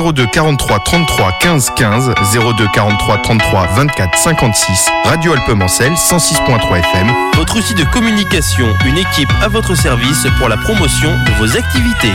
02 43 33 15 15, 02 43 33 24 56, Radio Alpemancel 106.3 FM. Votre outil de communication, une équipe à votre service pour la promotion de vos activités.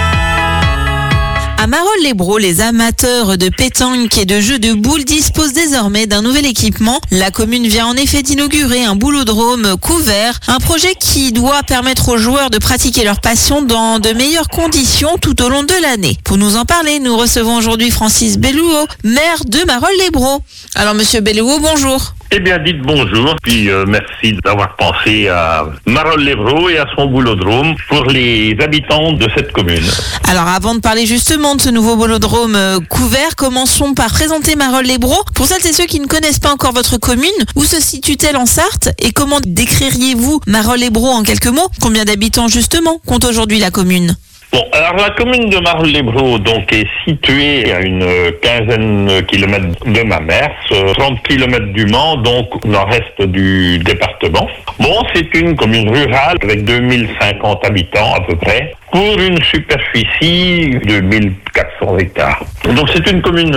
À Marolles-les-Brault, les amateurs de pétanque et de jeux de boules disposent désormais d'un nouvel équipement. La commune vient en effet d'inaugurer un boulodrome couvert, un projet qui doit permettre aux joueurs de pratiquer leur passion dans de meilleures conditions tout au long de l'année. Pour nous en parler, nous recevons aujourd'hui Francis Bellouot, maire de Marolles-les-Brault. Alors monsieur Bellouot, bonjour. Eh bien, dites bonjour, puis merci d'avoir pensé à Marolles-les-Brault et à son boulodrome pour les habitants de cette commune. Alors, avant de parler justement de ce nouveau boulodrome couvert, commençons par présenter Marolles-les-Brault. Pour celles et ceux qui ne connaissent pas encore votre commune, où se situe-t-elle en Sarthe et comment décririez-vous Marolles-les-Brault en quelques mots? Combien d'habitants justement compte aujourd'hui la commune? Bon, alors la commune de Marolles-les-Brault donc est située à une quinzaine de kilomètres de Mamers, 30 kilomètres du Mans, donc nord-est du département. Bon, c'est une commune rurale avec 2050 habitants à peu près, pour une superficie de 1400 hectares. Donc c'est une commune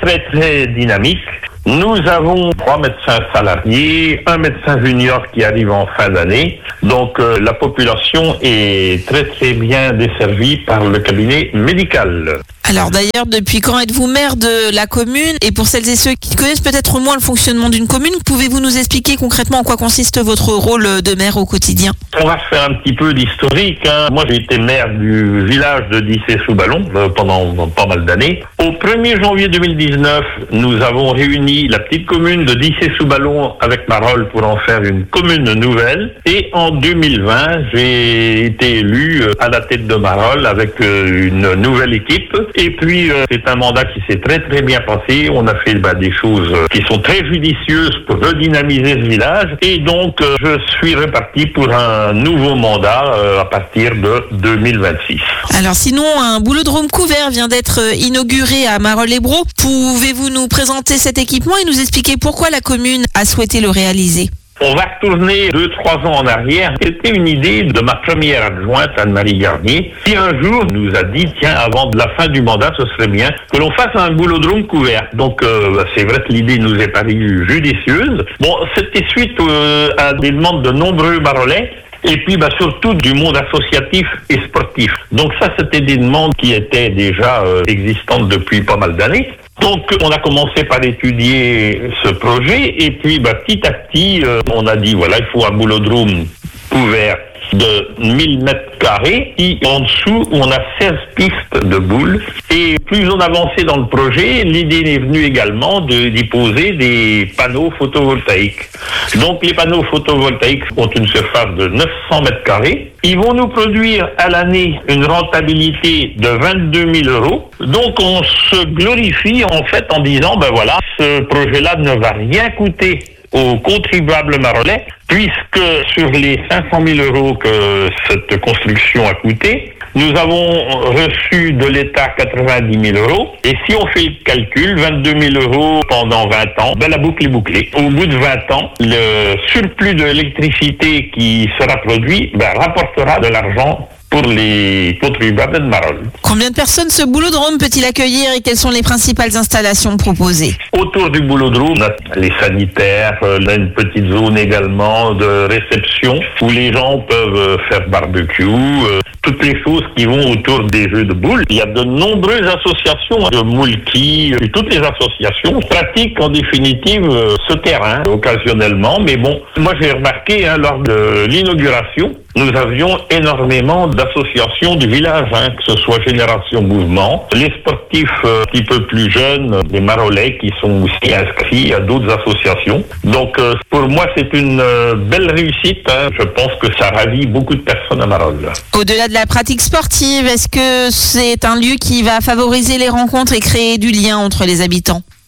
très dynamique. Nous avons 3 médecins salariés, un médecin junior qui arrive en fin d'année. Donc la population est très bien desservie par le cabinet médical. Alors d'ailleurs, depuis quand êtes-vous maire de la commune? Et pour celles et ceux qui connaissent peut-être moins le fonctionnement d'une commune, pouvez-vous nous expliquer concrètement en quoi consiste votre rôle de maire au quotidien? On va faire un petit peu d'historique. Moi, j'ai été maire du village de Dissé-sous-Ballon pendant pas mal d'années. Au 1er janvier 2019, nous avons réuni la petite commune de Dissé-sous-Ballon avec Marolles pour en faire une commune nouvelle. Et en 2020, j'ai été élu à la tête de Marolles avec une nouvelle équipe. Et puis, c'est un mandat qui s'est très bien passé. On a fait des choses qui sont très judicieuses pour redynamiser ce village. Et donc, je suis reparti pour un nouveau mandat à partir de 2026. Alors sinon, un boulodrome couvert vient d'être inauguré à Marolles-les-Brault. Pouvez-vous nous présenter cet équipement et nous expliquer pourquoi la commune a souhaité le réaliser? On va retourner 2-3 ans en arrière. C'était une idée de ma première adjointe, Anne-Marie Garnier, qui un jour nous a dit, tiens, avant de la fin du mandat, ce serait bien que l'on fasse un boulodrome couvert. Donc, c'est vrai que l'idée nous est parue judicieuse. Bon, c'était suite à des demandes de nombreux Marolais. Et puis surtout du monde associatif et sportif. Donc ça, c'était des demandes qui étaient déjà existantes depuis pas mal d'années. Donc on a commencé par étudier ce projet et puis petit à petit, on a dit voilà, il faut un boulodrome couvert de 1000 mètres carrés, et en dessous, on a 16 pistes de boules. Et plus on avançait dans le projet, l'idée est venue également d'y poser des panneaux photovoltaïques. Donc les panneaux photovoltaïques ont une surface de 900 mètres carrés. Ils vont nous produire à l'année une rentabilité de 22 000 euros. Donc on se glorifie en fait en disant, voilà, ce projet-là ne va rien coûter aux contribuables marolais, puisque sur les 500 000 euros que cette construction a coûté, nous avons reçu de l'État 90 000 euros. Et si on fait le calcul, 22 000 euros pendant 20 ans, la boucle est bouclée. Au bout de 20 ans, le surplus de l'électricité qui sera produit rapportera de l'argent pour les contribuables de Marolles. Combien de personnes ce boulodrome peut-il accueillir et quelles sont les principales installations proposées? Autour du boulodrome, on a les sanitaires, on a une petite zone également de réception où les gens peuvent faire barbecue, toutes les choses qui vont autour des jeux de boules. Il y a de nombreuses associations de moulki, et toutes les associations pratiquent en définitive ce terrain occasionnellement. Mais bon, moi j'ai remarqué lors de l'inauguration, nous avions énormément d'associations du village, que ce soit Génération Mouvement, les sportifs un petit peu plus jeunes, les Marolais qui sont aussi inscrits à d'autres associations. Donc pour moi c'est une belle réussite. Je pense que ça ravit beaucoup de personnes à Marolles. Au-delà de la pratique sportive, est-ce que c'est un lieu qui va favoriser les rencontres et créer du lien entre les habitants ?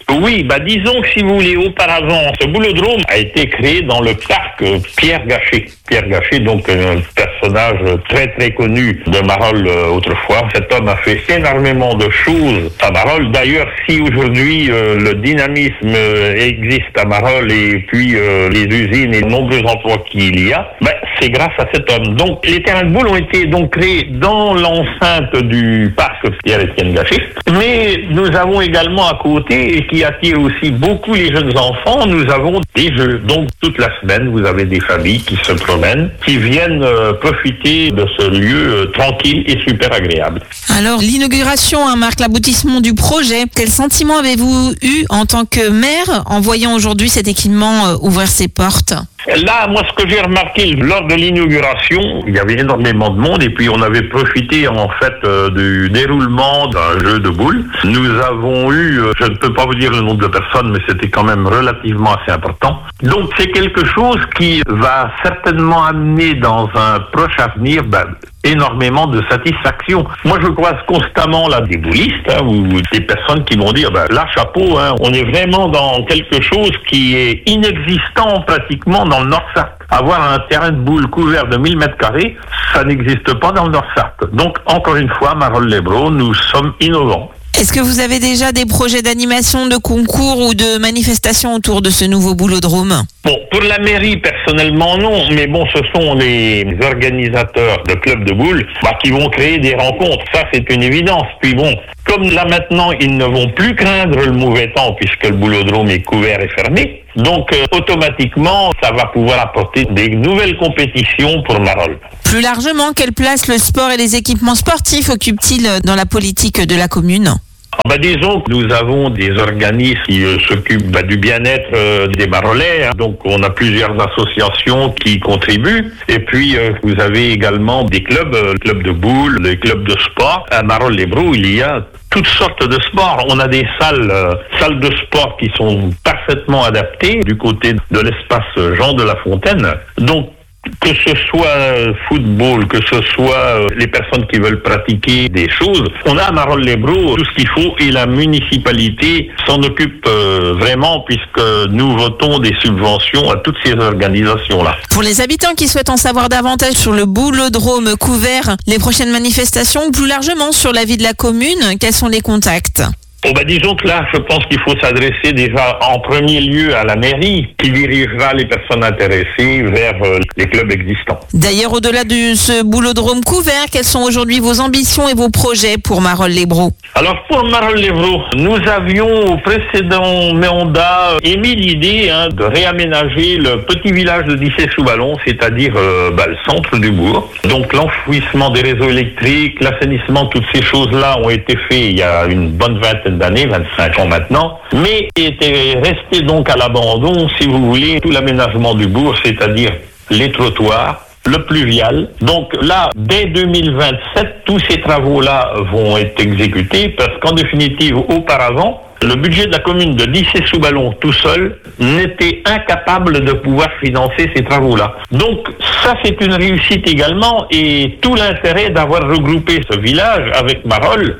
Oui, disons que si vous voulez, auparavant, ce boulodrome a été créé dans le parc Pierre Gachet. Pierre Gachet, donc un personnage très très connu de Marolles autrefois. Cet homme a fait énormément de choses à Marolles. D'ailleurs, si aujourd'hui le dynamisme existe à Marolles et puis les usines et de nombreux emplois qu'il y a, c'est grâce à cet homme. Donc les terrains de boule ont été donc créés dans l'enceinte du parc Pierre-Étienne Gachet. Mais nous avons également à côté, et qui attire aussi beaucoup les jeunes enfants, nous avons des jeux. Donc toute la semaine, vous avez des familles qui se promènent, qui viennent profiter de ce lieu tranquille et super agréable. Alors l'inauguration marque l'aboutissement du projet. Quel sentiment avez-vous eu en tant que maire en voyant aujourd'hui cet équipement ouvrir ses portes ? Là, moi, ce que j'ai remarqué lors de l'inauguration, il y avait énormément de monde et puis on avait profité en fait du déroulement d'un jeu de boules. Nous avons eu, je ne peux pas vous dire le nombre de personnes, mais c'était quand même relativement assez important. Donc c'est quelque chose qui va certainement amener dans un proche avenir énormément de satisfaction. Moi, je croise constamment là des boulistes ou des personnes qui vont dire là, chapeau, on est vraiment dans quelque chose qui est inexistant pratiquement dans le Nord-Sarthe. Avoir un terrain de boule couvert de 1000 m², ça n'existe pas dans le Nord-Sarthe. Donc, encore une fois, Marolles-les-Brault, nous sommes innovants. Est-ce que vous avez déjà des projets d'animation, de concours ou de manifestations autour de ce nouveau boulodrome ? Bon, pour la mairie, personnellement, non. Mais bon, ce sont les organisateurs de clubs de boules qui vont créer des rencontres. Ça, c'est une évidence. Puis bon, comme là maintenant, ils ne vont plus craindre le mauvais temps puisque le boulodrome est couvert et fermé. Donc, automatiquement, ça va pouvoir apporter des nouvelles compétitions pour Marolles. Plus largement, quelle place le sport et les équipements sportifs occupent-ils dans la politique de la commune ? Disons que nous avons des organismes qui s'occupent du bien-être des Marollais. Donc on a plusieurs associations qui contribuent. Et puis vous avez également des clubs de boules, des clubs de sport. À Marolles-les-Brault, il y a toutes sortes de sports. On a des salles de sport qui sont parfaitement adaptées du côté de l'espace Jean de la Fontaine. Donc que ce soit football, que ce soit les personnes qui veulent pratiquer des choses, on a à Marolles-les-Brault tout ce qu'il faut et la municipalité s'en occupe vraiment puisque nous votons des subventions à toutes ces organisations-là. Pour les habitants qui souhaitent en savoir davantage sur le boulodrome couvert, les prochaines manifestations ou plus largement sur la vie de la commune, quels sont les contacts ? Disons que là, je pense qu'il faut s'adresser déjà en premier lieu à la mairie qui dirigera les personnes intéressées vers les clubs existants. D'ailleurs, au-delà de ce boulodrome couvert, quelles sont aujourd'hui vos ambitions et vos projets pour Marolles-les-Brault ? Alors pour Marolles-les-Brault, nous avions au précédent mandat émis l'idée de réaménager le petit village de Dissay-sous-Ballon, c'est-à-dire le centre du bourg. Donc l'enfouissement des réseaux électriques, l'assainissement, toutes ces choses-là ont été faits il y a une bonne vingtaine d'années, 25 ans maintenant, mais était resté donc à l'abandon, si vous voulez, tout l'aménagement du bourg, c'est-à-dire les trottoirs, le pluvial. Donc là, dès 2027, tous ces travaux-là vont être exécutés parce qu'en définitive, auparavant, le budget de la commune de Dissay-sous-Ballon tout seul n'était incapable de pouvoir financer ces travaux-là. Donc ça, c'est une réussite également et tout l'intérêt d'avoir regroupé ce village avec Marolles,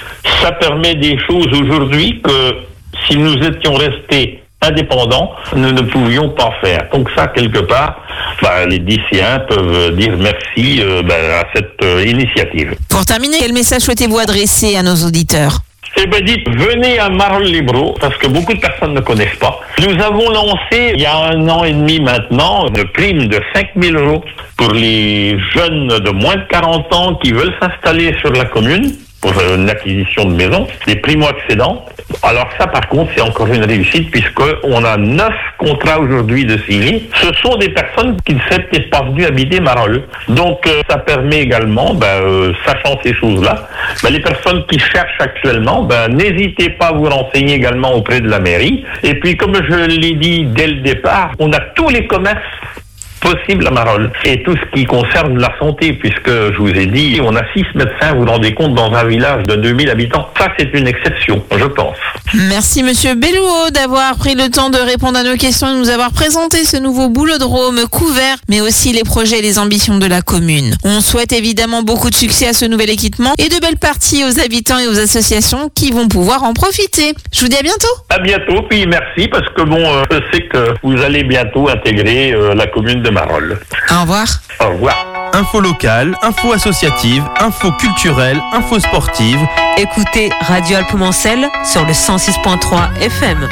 ça permet des choses aujourd'hui que si nous étions restés indépendants, nous ne pouvions pas faire. Donc ça, quelque part, les Dissayens peuvent dire merci à cette initiative. Pour terminer, quel message souhaitez-vous adresser à nos auditeurs ? Dites, venez à Marolles-les-Brault, parce que beaucoup de personnes ne connaissent pas. Nous avons lancé, il y a 1 an et demi maintenant, une prime de 5 000 € pour les jeunes de moins de 40 ans qui veulent s'installer sur la commune pour une acquisition de maison, des primo-accédants. Alors ça, par contre, c'est encore une réussite puisqu'on a 9 contrats aujourd'hui de signés. Ce sont des personnes qui ne seraient peut-être pas venues habiter Marolles. Donc ça permet également, sachant ces choses-là, les personnes qui cherchent actuellement, n'hésitez pas à vous renseigner également auprès de la mairie. Et puis, comme je l'ai dit dès le départ, on a tous les commerces possible à Marolles. Et tout ce qui concerne la santé, puisque je vous ai dit, on a 6 médecins, vous vous rendez compte, dans un village de 2000 habitants. Ça, c'est une exception, je pense. Merci Monsieur Bellouot d'avoir pris le temps de répondre à nos questions et de nous avoir présenté ce nouveau boulodrome couvert, mais aussi les projets et les ambitions de la commune. On souhaite évidemment beaucoup de succès à ce nouvel équipement et de belles parties aux habitants et aux associations qui vont pouvoir en profiter. Je vous dis à bientôt. À bientôt, puis merci, parce que je sais que vous allez bientôt intégrer la commune de Marolles. Au revoir. Au revoir. Info locale, info associative, info culturelle, info sportive. Écoutez Radio Alpemancel sur le 106.3 FM.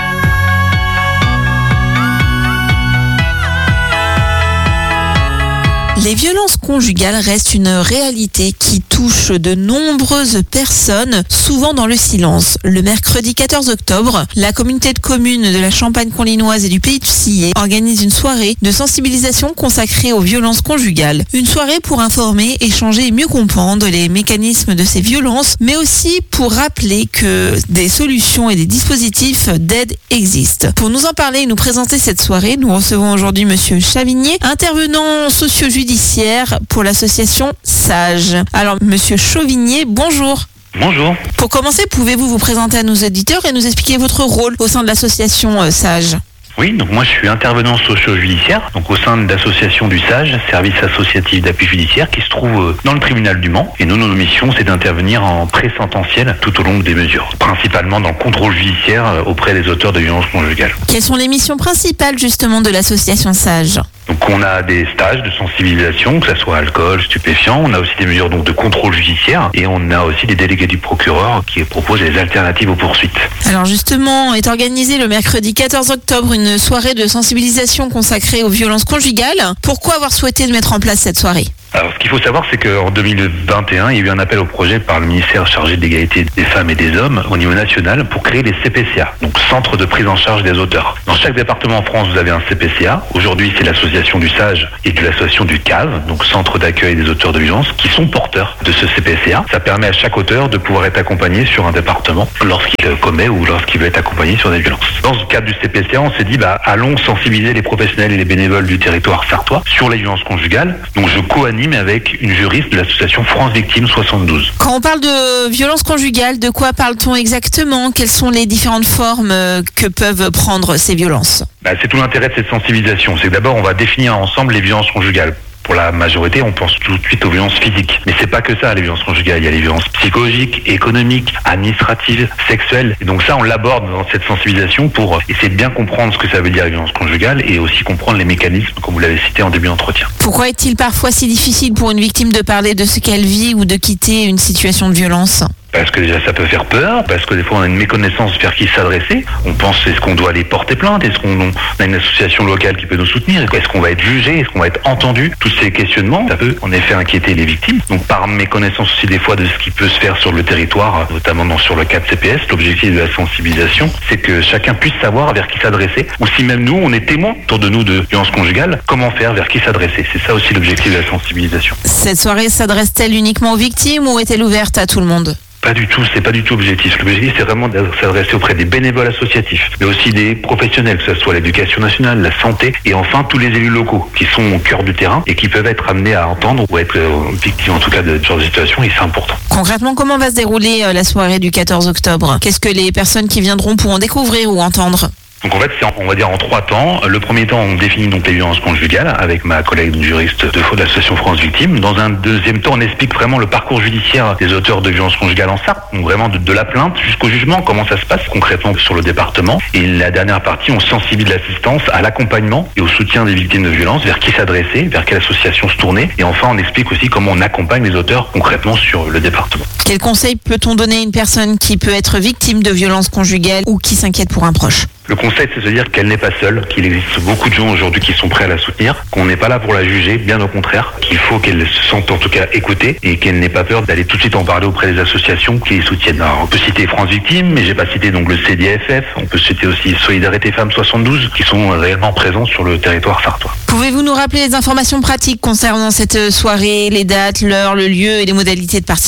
Les violences conjugales restent une réalité qui touche de nombreuses personnes, souvent dans le silence. Le mercredi 14 octobre, la communauté de communes de la Champagne-Conlinoise et du Pays de Sillé organise une soirée de sensibilisation consacrée aux violences conjugales. Une soirée pour informer, échanger et mieux comprendre les mécanismes de ces violences, mais aussi pour rappeler que des solutions et des dispositifs d'aide existent. Pour nous en parler et nous présenter cette soirée, nous recevons aujourd'hui Monsieur Chavigné, intervenant socio-judiciaire pour l'association SAGE. Alors, Monsieur Chauvigné, bonjour. Bonjour. Pour commencer, pouvez-vous vous présenter à nos auditeurs et nous expliquer votre rôle au sein de l'association SAGE ? Oui, donc moi je suis intervenant socio-judiciaire, donc au sein de l'association du SAGE, service associatif d'appui judiciaire, qui se trouve dans le tribunal du Mans. Et nous, notre mission, c'est d'intervenir en pré-sententiel tout au long des mesures, principalement dans le contrôle judiciaire auprès des auteurs de violences conjugales. Quelles sont les missions principales justement de l'association SAGE ? Donc on a des stages de sensibilisation, que ce soit alcool, stupéfiants, on a aussi des mesures donc de contrôle judiciaire et on a aussi des délégués du procureur qui proposent des alternatives aux poursuites. Alors justement, est organisée le mercredi 14 octobre une soirée de sensibilisation consacrée aux violences conjugales. Pourquoi avoir souhaité mettre en place cette soirée ? Alors, ce qu'il faut savoir, c'est qu'en 2021, il y a eu un appel au projet par le ministère chargé de l'égalité des femmes et des hommes au niveau national pour créer les CPCA, donc Centres de prise en charge des auteurs. Dans chaque département en France, vous avez un CPCA. Aujourd'hui, c'est l'association du SAGE et de l'association du CAV, donc Centre d'accueil des auteurs de violences, qui sont porteurs de ce CPCA. Ça permet à chaque auteur de pouvoir être accompagné sur un département lorsqu'il commet ou lorsqu'il veut être accompagné sur des violences. Dans le cadre du CPCA, on s'est dit, allons sensibiliser les professionnels et les bénévoles du territoire sartois sur les violences conjugales. Donc, je co-anime avec une juriste de l'association France Victimes 72. Quand on parle de violence conjugale, de quoi parle-t-on exactement ? Quelles sont les différentes formes que peuvent prendre ces violences ? C'est tout l'intérêt de cette sensibilisation. C'est que d'abord, on va définir ensemble les violences conjugales. Pour la majorité, on pense tout de suite aux violences physiques. Mais c'est pas que ça, les violences conjugales. Il y a les violences psychologiques, économiques, administratives, sexuelles. Et donc ça, on l'aborde dans cette sensibilisation pour essayer de bien comprendre ce que ça veut dire, les violences conjugales, et aussi comprendre les mécanismes, comme vous l'avez cité en début d'entretien. Pourquoi est-il parfois si difficile pour une victime de parler de ce qu'elle vit ou de quitter une situation de violence ? Parce que déjà ça peut faire peur, parce que des fois on a une méconnaissance vers qui s'adresser. On pense est-ce qu'on doit aller porter plainte, est-ce qu'on a une association locale qui peut nous soutenir, est-ce qu'on va être jugé, est-ce qu'on va être entendu. Tous ces questionnements, ça peut en effet inquiéter les victimes. Donc par méconnaissance aussi des fois de ce qui peut se faire sur le territoire, notamment sur le cadre CPS, l'objectif de la sensibilisation, c'est que chacun puisse savoir vers qui s'adresser, ou si même nous on est témoins autour de nous de violences conjugales, comment faire, vers qui s'adresser. C'est ça aussi l'objectif de la sensibilisation. Cette soirée s'adresse-t-elle uniquement aux victimes ou est-elle ouverte à tout le monde ? Pas du tout, c'est pas du tout l'objectif. L'objectif, c'est vraiment de s'adresser auprès des bénévoles associatifs, mais aussi des professionnels, que ce soit l'éducation nationale, la santé, et enfin tous les élus locaux qui sont au cœur du terrain et qui peuvent être amenés à entendre ou être victimes en tout cas de ce genre de situation, et c'est important. Concrètement, comment va se dérouler la soirée du 14 octobre ? Qu'est-ce que les personnes qui viendront pourront découvrir ou entendre ? Donc en fait, c'est on va dire en 3 temps. Le premier temps, on définit donc les violences conjugales avec ma collègue juriste de l'association France Victimes. Dans un deuxième temps, on explique vraiment le parcours judiciaire des auteurs de violences conjugales en Sarthe. Donc vraiment de la plainte jusqu'au jugement, comment ça se passe concrètement sur le département. Et la dernière partie, on sensibilise l'assistance à l'accompagnement et au soutien des victimes de violences, vers qui s'adresser, vers quelle association se tourner. Et enfin, on explique aussi comment on accompagne les auteurs concrètement sur le département. Quel conseil peut-on donner à une personne qui peut être victime de violences conjugales ou qui s'inquiète pour un proche ? Le conseil, c'est de se dire qu'elle n'est pas seule, qu'il existe beaucoup de gens aujourd'hui qui sont prêts à la soutenir, qu'on n'est pas là pour la juger, bien au contraire, qu'il faut qu'elle se sente en tout cas écoutée et qu'elle n'ait pas peur d'aller tout de suite en parler auprès des associations qui les soutiennent. Alors, on peut citer France Victimes, mais j'ai pas cité donc le CDFF, on peut citer aussi Solidarité Femmes 72, qui sont réellement présents sur le territoire sartois. Pouvez-vous nous rappeler les informations pratiques concernant cette soirée, les dates, l'heure, le lieu et les modalités de participation ?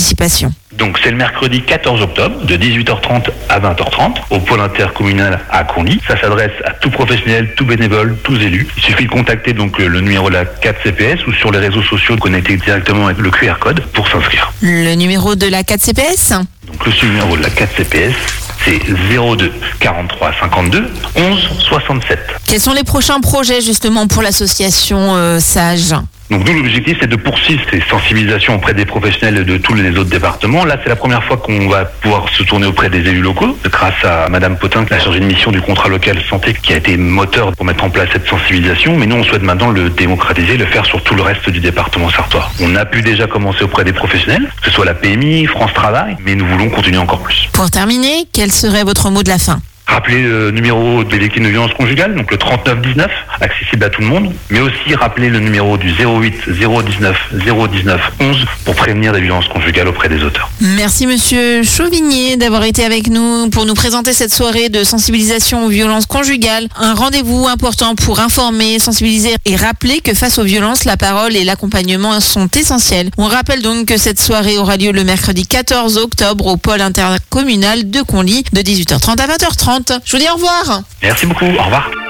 Donc c'est le mercredi 14 octobre de 18h30 à 20h30 au pôle intercommunal à Conly. Ça s'adresse à tout professionnel, tout bénévole, tous élus. Il suffit de contacter donc le numéro de la 4CPS ou sur les réseaux sociaux, de connecter directement avec le QR code pour s'inscrire. Le numéro de la 4CPS ? Donc le numéro de la 4CPS, c'est 02 43 52 11 67. Quels sont les prochains projets justement pour l'association Sage ? Donc nous, l'objectif, c'est de poursuivre ces sensibilisations auprès des professionnels de tous les autres départements. Là, c'est la première fois qu'on va pouvoir se tourner auprès des élus locaux, grâce à Madame Potin, la chargée de mission du contrat local santé, qui a été moteur pour mettre en place cette sensibilisation. Mais nous, on souhaite maintenant le démocratiser, le faire sur tout le reste du département sarthois. On a pu déjà commencer auprès des professionnels, que ce soit la PMI, France Travail, mais nous voulons continuer encore plus. Pour terminer, quel serait votre mot de la fin ? Rappeler le numéro des victimes de violences conjugales, donc le 3919, accessible à tout le monde, mais aussi rappeler le numéro du 08 019 019 11 pour prévenir des violences conjugales auprès des auteurs. Merci Monsieur Chauvigné d'avoir été avec nous pour nous présenter cette soirée de sensibilisation aux violences conjugales. Un rendez-vous important pour informer, sensibiliser et rappeler que face aux violences, la parole et l'accompagnement sont essentiels. On rappelle donc que cette soirée aura lieu le mercredi 14 octobre au pôle intercommunal de Conly de 18h30 à 20h30. Je vous dis au revoir. Merci beaucoup, au revoir.